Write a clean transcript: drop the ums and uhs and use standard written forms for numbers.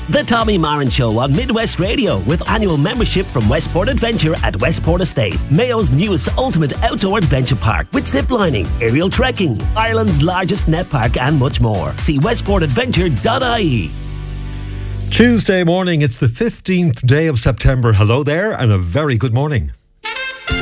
The Tommy Marin Show on Midwest Radio with annual membership from Westport Adventure at Westport Estate, Mayo's newest ultimate outdoor adventure park with ziplining, aerial trekking, Ireland's largest net park and much more. See westportadventure.ie. Tuesday morning, it's the 15th day of September. Hello there and a very good morning.